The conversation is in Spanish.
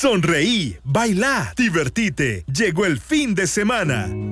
Sonreí, bailá, divertite. Llegó el fin de semana.